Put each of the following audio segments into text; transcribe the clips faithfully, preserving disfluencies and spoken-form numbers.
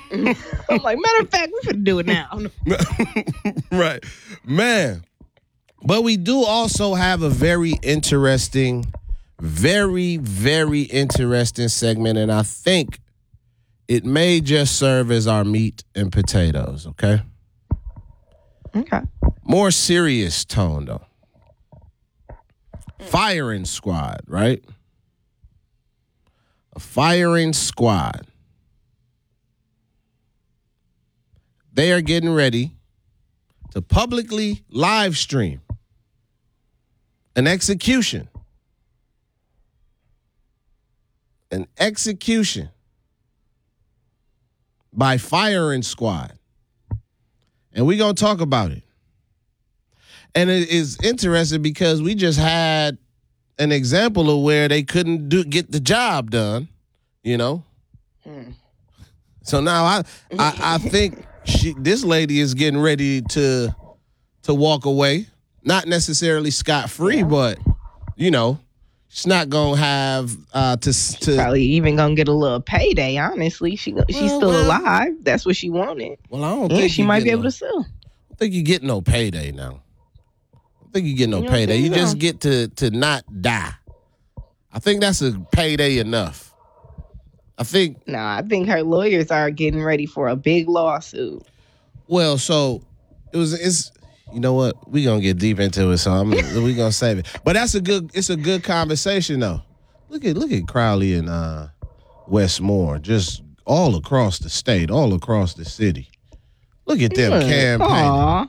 I'm like, matter of fact, we finna do it now. Right. Man. But we do also have a very interesting, very, very interesting segment, and I think it may just serve as our meat and potatoes, okay? Okay. More serious tone, though. Firing squad, right? A firing squad. They are getting ready to publicly live stream an execution. An execution by firing squad. And we're going to talk about it. And it is interesting because we just had an example of where they couldn't do get the job done, you know? Hmm. So now I I, I think she, this lady is getting ready to to walk away. Not necessarily scot-free, yeah. but, you know, she's not going to have uh, to, to... Probably even going to get a little payday, honestly. She well, She's still well, alive. That's what she wanted. Well, I don't and think she might be able no, to sue. I don't think you get no payday now. I don't think you get no you payday. You so? just get to, to not die. I think that's a payday enough. I think... No, I think her lawyers are getting ready for a big lawsuit. Well, so it was... it's. You know what? We're going to get deep into it, so I'm we're going to save it. But that's a good it's a good conversation though. Look at look at Crowley and uh, Westmore, just all across the state, all across the city. Look at them yeah. campaigning. Aww.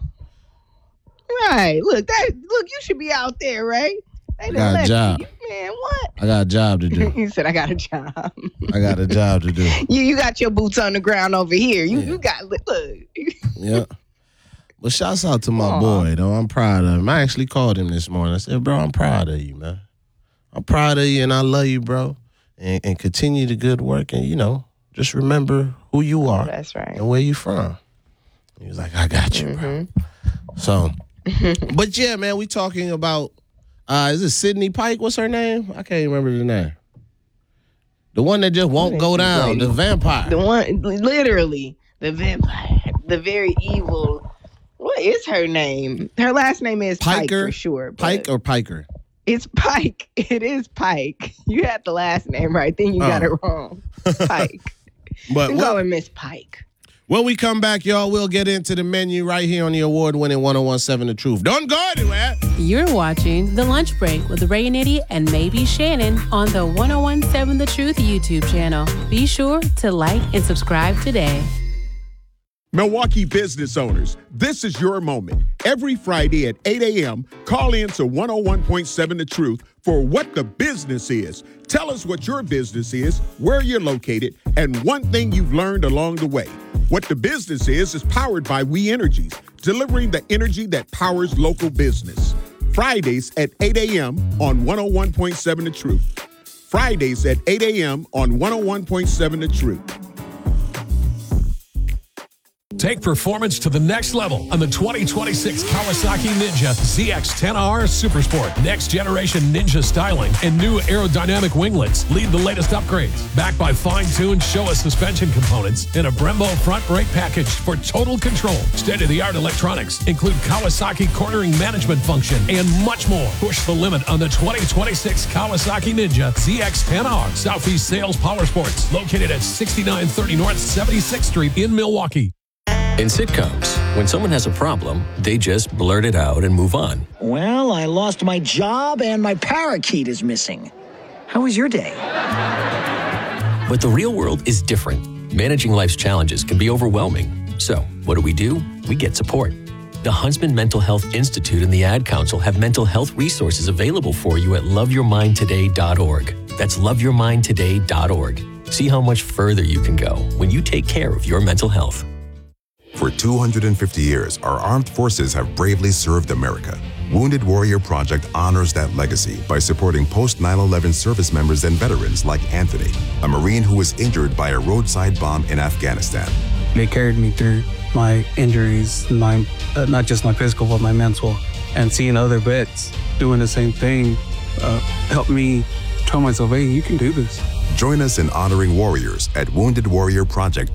Right. Look, that look, you should be out there, right? I got a job. You. Man, what? I got a job to do. You said I got a job. I got a job to do. You you got your boots on the ground over here. You yeah. you got look. Yeah. But shouts out to my Aww. boy, though. I'm proud of him. I actually called him this morning. I said, bro, I'm proud of you, man. I'm proud of you, and I love you, bro. And, and continue the good work. And, you know, just remember who you are. That's right. And where you from. He was like, I got you, mm-hmm. bro. So, but, yeah, man, we talking about, uh, is it Sydney Pike? What's her name? I can't remember the name. The one that just won't go down, right. the vampire. The one, literally, the vampire. The very evil... What is her name? Her last name is Piker, Pike for sure. Pike or Piker? It's Pike. It is Pike. You had the last name right, then you oh. got it wrong. Pike. But I'm going Miss Pike. When we come back, y'all, we'll get into the menu right here on the award-winning one oh one point seven The Truth. Don't go anywhere. You're watching The Lunch Break with Ray and Eddie and maybe Shannon on the one oh one point seven The Truth YouTube channel. Be sure to like and subscribe today. Milwaukee business owners, this is your moment. Every Friday at eight a.m., call in to one oh one point seven The Truth for What the Business Is. Tell us what your business is, where you're located, and one thing you've learned along the way. What the Business Is is powered by We Energies, delivering the energy that powers local business. Fridays at eight a.m. on one oh one point seven The Truth. Fridays at eight a.m. on one oh one point seven The Truth. Take performance to the next level on the twenty twenty-six Kawasaki Ninja Z X ten R Supersport. Next generation Ninja styling and new aerodynamic winglets lead the latest upgrades. Backed by fine-tuned Showa suspension components and a Brembo front brake package for total control. State-of-the-art electronics include Kawasaki cornering management function and much more. Push the limit on the twenty twenty-six Kawasaki Ninja Z X ten R. Southeast Sales Power Sports, located at sixty-nine thirty North seventy-sixth Street in Milwaukee. In sitcoms, when someone has a problem, they just blurt it out and move on. Well, I lost my job and my parakeet is missing. How was your day? But the real world is different. Managing life's challenges can be overwhelming. So, what do we do? We get support. The Huntsman Mental Health Institute and the Ad Council have mental health resources available for you at love your mind today dot org. That's love your mind today dot org. See how much further you can go when you take care of your mental health. For two hundred fifty years, our armed forces have bravely served America. Wounded Warrior Project honors that legacy by supporting post nine eleven service members and veterans like Anthony, a Marine who was injured by a roadside bomb in Afghanistan. They carried me through my injuries, my uh, not just my physical, but my mental. And seeing other vets doing the same thing uh, helped me tell myself, hey, you can do this. Join us in honoring warriors at wounded warrior project